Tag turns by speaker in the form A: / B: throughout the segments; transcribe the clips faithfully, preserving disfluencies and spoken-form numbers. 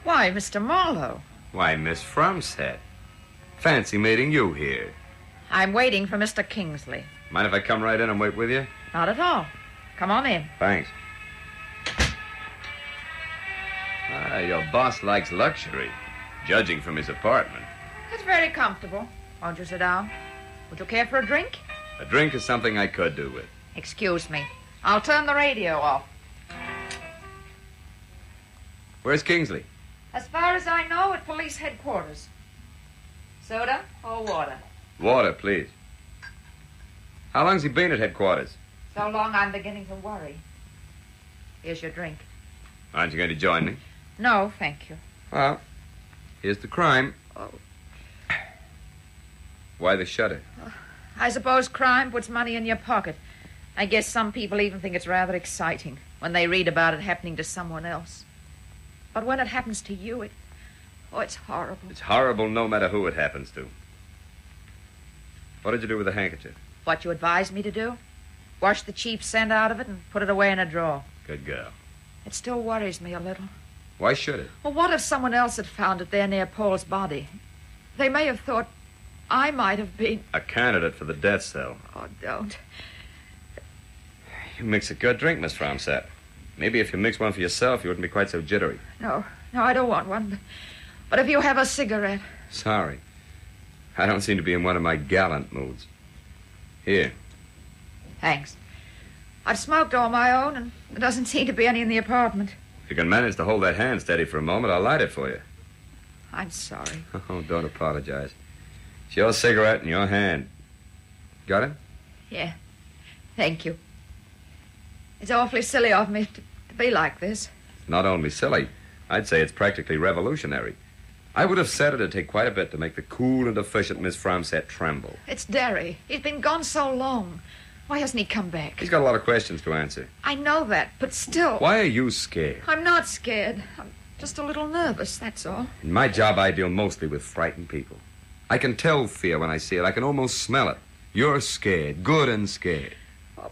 A: Why, Mister Marlowe.
B: Why, Miss Frumset. Fancy meeting you here.
A: I'm waiting for Mister Kingsley.
B: Mind if I come right in and wait with you?
A: Not at all. Come on in.
B: Thanks. Ah, your boss likes luxury, judging from his apartment.
A: It's very comfortable. Won't you sit down? Would you care for a drink?
B: A drink is something I could do with.
A: Excuse me. I'll turn the radio off.
B: Where's Kingsley?
A: As far as I know, at police headquarters. Soda or water?
B: Water, please. How long's he been at headquarters?
A: So long I'm beginning to worry. Here's your drink.
B: Aren't you going to join me?
A: No, thank you.
B: Well, here's the crime.
A: Oh.
B: Why the shudder?
A: Uh, I suppose crime puts money in your pocket. I guess some people even think it's rather exciting when they read about it happening to someone else. But when it happens to you, it... Oh, it's horrible.
B: It's horrible no matter who it happens to. What did you do with the handkerchief?
A: What you advised me to do? Wash the cheap scent out of it and put it away in a drawer.
B: Good girl.
A: It still worries me a little.
B: Why should it?
A: Well, what if someone else had found it there near Paul's body? They may have thought I might have been...
B: A candidate for the death cell.
A: Oh, don't.
B: You mix a good drink, Miss Fromsat. Maybe if you mix one for yourself, you wouldn't be quite so jittery.
A: No, no, I don't want one. But, but if you have a cigarette...
B: Sorry. I don't seem to be in one of my gallant moods. Here.
A: Thanks. I've smoked all my own, and there doesn't seem to be any in the apartment.
B: If you can manage to hold that hand steady for a moment, I'll light it for you.
A: I'm sorry.
B: Oh, don't apologize. It's your cigarette in your hand. Got it?
A: Yeah. Thank you. It's awfully silly of me to, to be like this.
B: Not only silly, I'd say it's practically revolutionary. I would have said it'd take quite a bit to make the cool and efficient Miss Fromset tremble.
A: It's Derry. He's been gone so long. Why hasn't he come back?
B: He's got a lot of questions to answer.
A: I know that, but still...
B: Why are you scared?
A: I'm not scared. I'm just a little nervous, that's all.
B: In my job, I deal mostly with frightened people. I can tell fear when I see it. I can almost smell it. You're scared, good and scared.
A: Oh,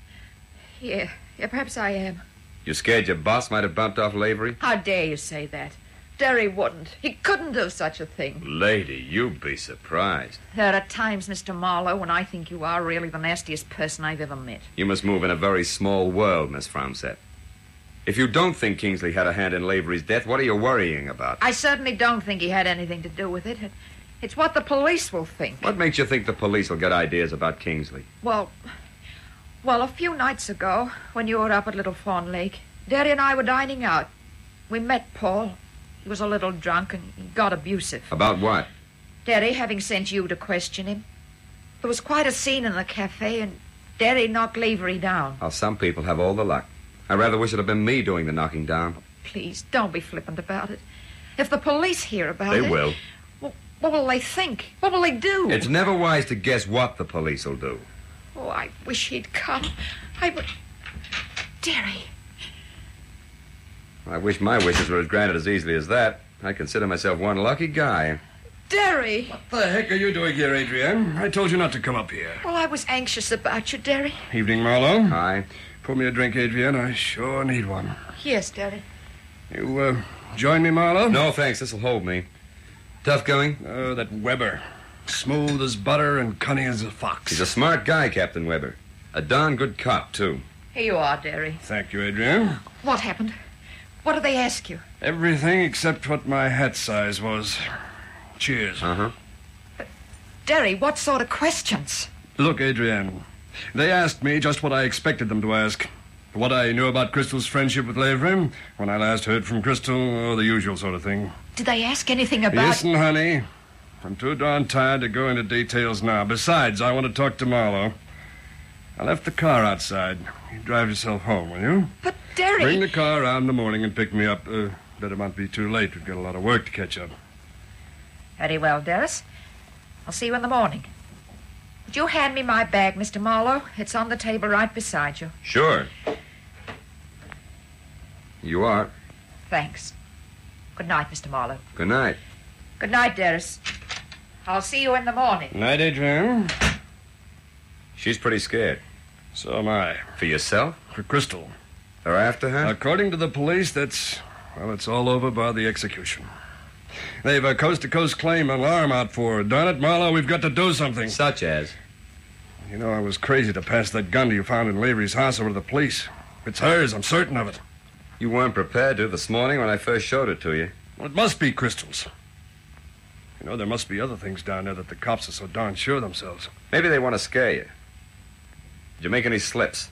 A: yeah, yeah, perhaps I am.
B: You scared your boss might have bumped off Lavery?
A: How dare you say that? Derry wouldn't. He couldn't do such a thing.
B: Lady, you'd be surprised.
A: There are times, Mister Marlowe, when I think you are really the nastiest person I've ever met.
B: You must move in a very small world, Miss Fromset. If you don't think Kingsley had a hand in Lavery's death, what are you worrying about?
A: I certainly don't think he had anything to do with it. It's what the police will think.
B: What makes you think the police will get ideas about Kingsley?
A: Well, well, a few nights ago, when you were up at Little Fawn Lake, Derry and I were dining out. We met Paul. He was a little drunk and he got abusive.
B: About what?
A: Derry having sent you to question him. There was quite a scene in the cafe and Derry knocked Lavery down.
B: Well, some people have all the luck. I rather wish it had been me doing the knocking down.
A: Oh, please, don't be flippant about it. If the police hear about
B: they
A: it...
B: They will.
A: Well, what will they think? What will they do?
B: It's never wise to guess what the police will do.
A: Oh, I wish he'd come. I would... Derry...
B: I wish my wishes were as granted as easily as that. I consider myself one lucky guy.
A: Derry!
C: What the heck are you doing here, Adrienne? I told you not to come up here.
A: Well, I was anxious about you, Derry.
C: Evening, Marlowe.
B: Hi.
C: Pour me a drink, Adrienne. I sure need one.
A: Yes, Derry.
C: You, uh, join me, Marlowe?
B: No, thanks. This'll hold me. Tough going?
C: Oh, that Weber. Smooth as butter and cunning as a fox.
B: He's a smart guy, Captain Weber. A darn good cop, too.
A: Here you are, Derry.
C: Thank you, Adrienne.
A: What happened? What did they ask you?
C: Everything except what my hat size was. Cheers.
B: Uh-huh.
A: But, Derry, what sort of questions?
C: Look, Adrienne, they asked me just what I expected them to ask. What I knew about Crystal's friendship with Lavery, when I last heard from Crystal, or the usual sort of thing.
A: Did they ask anything about...
C: Listen, honey, I'm too darn tired to go into details now. Besides, I want to talk to Marlowe. I left the car outside. You drive yourself home, will you?
A: But, Derry...
C: Bring the car around in the morning and pick me up. Uh, better not be too late. We've got a lot of work to catch up.
A: Very well, Derris. I'll see you in the morning. Would you hand me my bag, Mister Marlowe? It's on the table right beside you.
B: Sure. You are.
A: Thanks. Good night, Mister Marlowe.
B: Good night.
A: Good night, Derris. I'll see you in the morning.
C: Night, Adrienne.
B: She's pretty scared.
C: So am I.
B: For yourself?
C: For Crystal.
B: They're after her?
C: According to the police, that's Well, it's all over by the execution. They've a coast-to-coast claim alarm out for her. Darn it, Marlowe, we've got to do something.
B: Such as?
C: You know, I was crazy to pass that gun you found in Lavery's house over to the police. It's hers, I'm certain of it.
B: You weren't prepared to this morning when I first showed it to you.
C: Well, it must be Crystal's. You know, there must be other things down there that the cops are so darn sure themselves.
B: Maybe they want to scare you. Did you make any slips?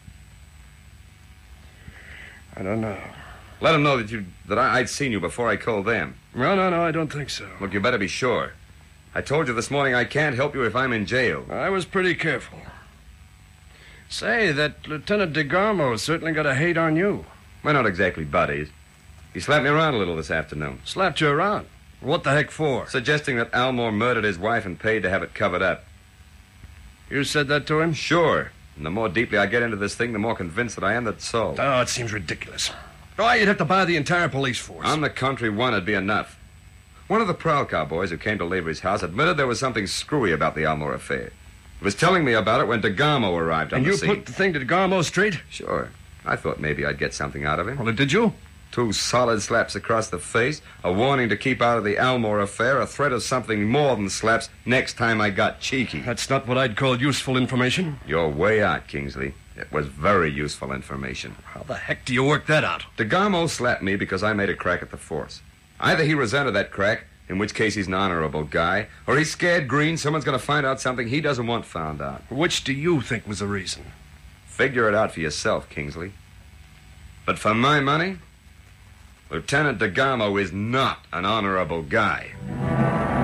C: I don't know.
B: Let them know that you that I, I'd seen you before I called them.
C: No, no, no, I don't think so.
B: Look, you better be sure. I told you this morning I can't help you if I'm in jail.
C: I was pretty careful. Say, that Lieutenant DeGarmo certainly got a hate on you.
B: We're not exactly buddies. He slapped me around a little this afternoon.
C: Slapped you around? What the heck for?
B: Suggesting that Almore murdered his wife and paid to have it covered up.
C: You said that to him?
B: Sure. And the more deeply I get into this thing, the more convinced that I am that it's so.
C: Oh, it seems ridiculous. Why, you'd have to buy the entire police force.
B: On the country one would be enough. One of the prowl cowboys who came to Lavery's house admitted there was something screwy about the Almore affair. He was telling me about it when DeGarmo arrived on
C: and
B: the
C: you
B: scene.
C: put the thing to DeGarmo straight?
B: Sure. I thought maybe I'd get something out of him.
C: Well, did you?
B: Two solid slaps across the face, a warning to keep out of the Almore affair, a threat of something more than slaps next time I got cheeky.
C: That's not what I'd call useful information.
B: You're way out, Kingsley. It was very useful information.
C: How the heck do you work that out?
B: DeGarmo slapped me because I made a crack at the force. Either he resented that crack, in which case he's an honorable guy, or he's scared green someone's going to find out something he doesn't want found out.
C: Which do you think was the reason?
B: Figure it out for yourself, Kingsley. But for my money, Lieutenant DeGarmo is not an honorable guy.